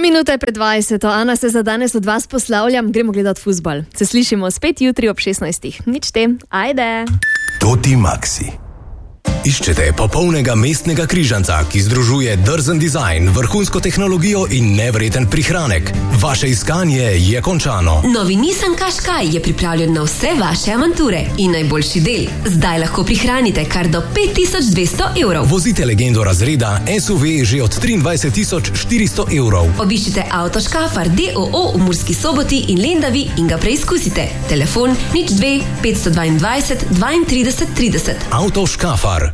Minute pred 20. Ana, se za danes od vas poslavljam. Gremo gledati fuzbal. Se slišimo spet jutri ob 16. Nič te, ajde. Toti Maxi. Iščete popolnega mestnega križanca, ki združuje drzen dizajn, vrhunsko tehnologijo in nevreten prihranek. Vaše iskanje je končano. Novi Nissan Qashqai je pripravljen na vse vaše avanture. In najboljši del, zdaj lahko prihranite kar do 5200 evrov. Vozite legendo razreda SUV že od 23.400 evrov. Obiščite Auto Škafar DOO v Murski Soboti in Lendavi in ga preizkusite. Telefon 02 522 32 30. Auto Škafar.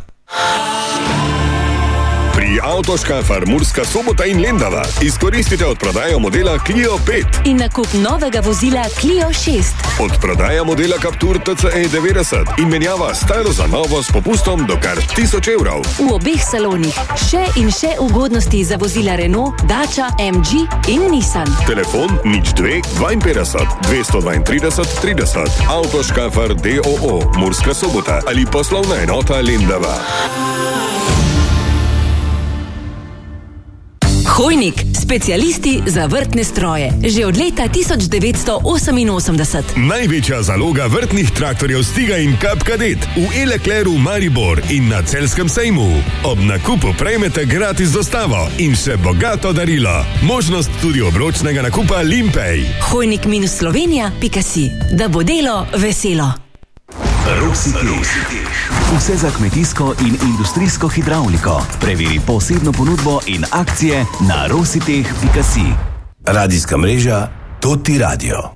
Pri Auto Škafar Murska Sobota in Lendava izkoristite odprodajo modela Clio 5 in nakup novega vozila Clio 6. Odprodaja modela Captur TCE 90 in menjava staro za novo s popustom do kar 1000 evrov. V obeh salonih še in še ugodnosti za vozila Renault, Dacia, MG in Nissan. Telefon 02 52 232 30. Auto Škafar DOO Murska Sobota ali poslovna enota Lendava. Hojnik, specialisti za vrtne stroje. Že od leta 1988. Največja zaloga vrtnih traktorjev Stiga in Kap Kadet v E-Leclercu Maribor in na Celjskem sejmu. Ob nakupu prejmete gratis dostavo in še bogato darilo. Možnost tudi obročnega nakupa Limpej. Hojnik-slovenija.si, da bo delo veselo. Rositeh. Vse za kmetijsko in industrijsko hidravliko. Preveri posebno ponudbo in akcije na rositeh.si. Radijska mreža Toti Radio.